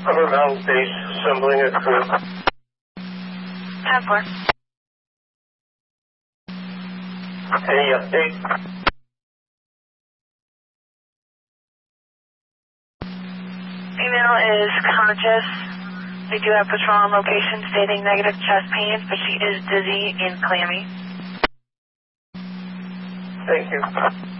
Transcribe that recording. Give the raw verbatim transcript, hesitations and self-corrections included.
Upper Mountain Base, assembling a crew. ten four. Any update? Female is conscious. We do have patrol on location stating negative chest pains, but she is dizzy and clammy. Thank you.